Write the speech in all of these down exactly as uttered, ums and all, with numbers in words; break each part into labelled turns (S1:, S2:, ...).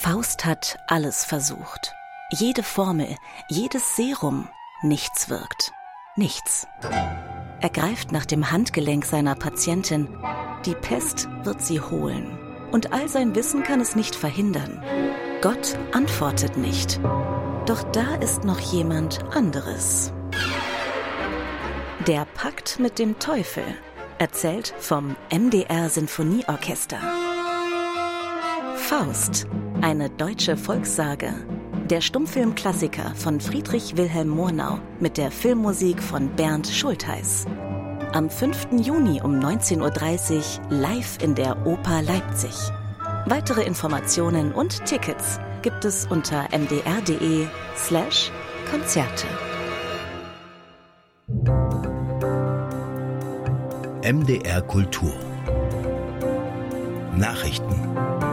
S1: Faust hat alles versucht. Jede Formel, jedes Serum, nichts wirkt. Nichts. Er greift nach dem Handgelenk seiner Patientin. Die Pest wird sie holen. Und all sein Wissen kann es nicht verhindern. Gott antwortet nicht. Doch da ist noch jemand anderes. Der Pakt mit dem Teufel. Erzählt vom M D R Sinfonieorchester. Faust, eine deutsche Volkssage. Der Stummfilmklassiker von Friedrich Wilhelm Murnau mit der Filmmusik von Bernd Schultheis. Am fünften Juni um neunzehn Uhr dreißig live in der Oper Leipzig. Weitere Informationen und Tickets gibt es unter mdr.de slash Konzerte.
S2: M D R Kultur Nachrichten.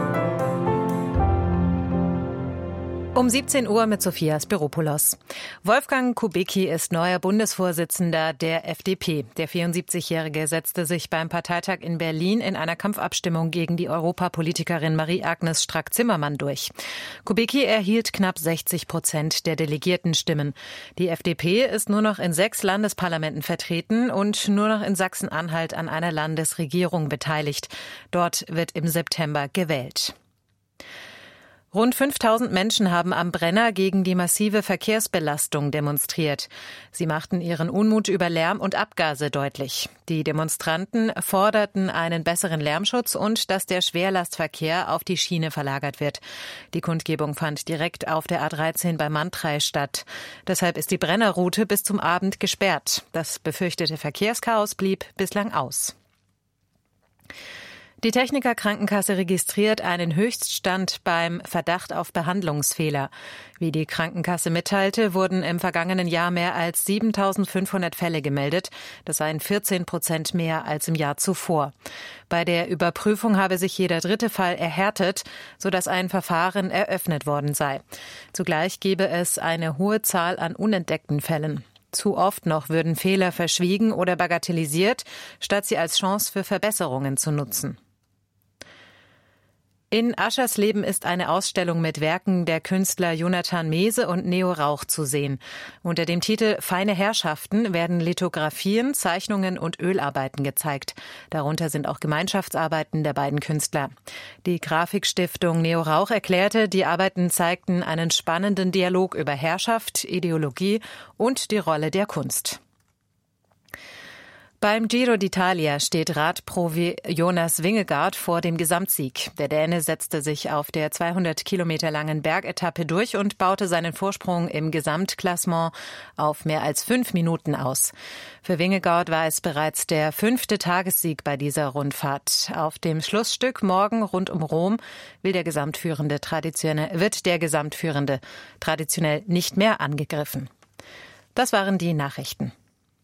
S3: Um siebzehn Uhr mit Sophia Spiropoulos. Wolfgang Kubicki ist neuer Bundesvorsitzender der F D P. Der vierundsiebzigjährige setzte sich beim Parteitag in Berlin in einer Kampfabstimmung gegen die Europapolitikerin Marie-Agnes Strack-Zimmermann durch. Kubicki erhielt knapp sechzig Prozent der Delegiertenstimmen. Die F D P ist nur noch in sechs Landesparlamenten vertreten und nur noch in Sachsen-Anhalt an einer Landesregierung beteiligt. Dort wird im September gewählt. Rund fünftausend Menschen haben am Brenner gegen die massive Verkehrsbelastung demonstriert. Sie machten ihren Unmut über Lärm und Abgase deutlich. Die Demonstranten forderten einen besseren Lärmschutz und dass der Schwerlastverkehr auf die Schiene verlagert wird. Die Kundgebung fand direkt auf der A dreizehn bei Mantrei statt. Deshalb ist die Brennerroute bis zum Abend gesperrt. Das befürchtete Verkehrschaos blieb bislang aus. Die Techniker Krankenkasse registriert einen Höchststand beim Verdacht auf Behandlungsfehler. Wie die Krankenkasse mitteilte, wurden im vergangenen Jahr mehr als siebentausendfünfhundert Fälle gemeldet. Das seien vierzehn Prozent mehr als im Jahr zuvor. Bei der Überprüfung habe sich jeder dritte Fall erhärtet, sodass ein Verfahren eröffnet worden sei. Zugleich gebe es eine hohe Zahl an unentdeckten Fällen. Zu oft noch würden Fehler verschwiegen oder bagatellisiert, statt sie als Chance für Verbesserungen zu nutzen. In Aschersleben ist eine Ausstellung mit Werken der Künstler Jonathan Mese und Neo Rauch zu sehen. Unter dem Titel Feine Herrschaften werden Lithografien, Zeichnungen und Ölarbeiten gezeigt. Darunter sind auch Gemeinschaftsarbeiten der beiden Künstler. Die Grafikstiftung Neo Rauch erklärte, die Arbeiten zeigten einen spannenden Dialog über Herrschaft, Ideologie und die Rolle der Kunst. Beim Giro d'Italia steht Radprofi Jonas Vingegaard vor dem Gesamtsieg. Der Däne setzte sich auf der zweihundert Kilometer langen Bergetappe durch und baute seinen Vorsprung im Gesamtklassement auf mehr als fünf Minuten aus. Für Vingegaard war es bereits der fünfte Tagessieg bei dieser Rundfahrt. Auf dem Schlussstück morgen rund um Rom will der Gesamtführende traditionell, wird der Gesamtführende traditionell nicht mehr angegriffen. Das waren die Nachrichten.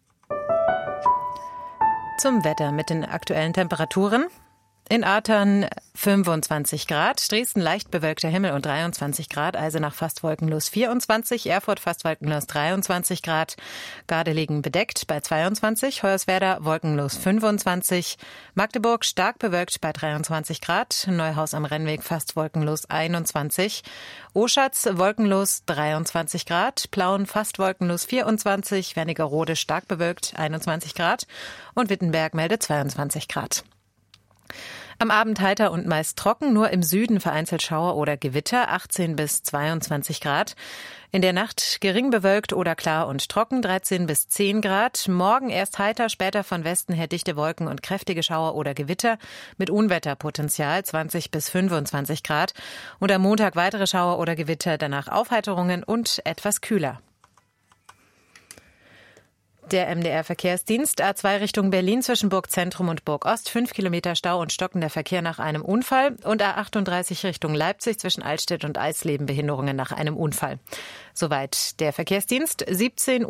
S3: Zum Wetter mit den aktuellen Temperaturen. In Athern fünfundzwanzig Grad, Dresden leicht bewölkter Himmel und dreiundzwanzig Grad, Eisenach fast wolkenlos vierundzwanzig, Erfurt fast wolkenlos dreiundzwanzig Grad, Gardelegen bedeckt bei zweiundzwanzig, Hoyerswerda wolkenlos fünfundzwanzig, Magdeburg stark bewölkt bei dreiundzwanzig Grad, Neuhaus am Rennweg fast wolkenlos einundzwanzig, Oschatz wolkenlos dreiundzwanzig Grad, Plauen fast wolkenlos vierundzwanzig, Wernigerode stark bewölkt einundzwanzig Grad und Wittenberg meldet zweiundzwanzig Grad. Am Abend heiter und meist trocken, nur im Süden vereinzelt Schauer oder Gewitter, achtzehn bis zweiundzwanzig Grad. In der Nacht gering bewölkt oder klar und trocken, dreizehn bis zehn Grad. Morgen erst heiter, später von Westen her dichte Wolken und kräftige Schauer oder Gewitter mit Unwetterpotenzial, zwanzig bis fünfundzwanzig Grad. Und am Montag weitere Schauer oder Gewitter, danach Aufheiterungen und etwas kühler. Der M D R-Verkehrsdienst A zwei Richtung Berlin zwischen Burgzentrum und Burgost, fünf Kilometer Stau und stockender Verkehr nach einem Unfall und A achtunddreißig Richtung Leipzig zwischen Altstedt und Eisleben Behinderungen nach einem Unfall. Soweit der Verkehrsdienst, siebzehn Uhr.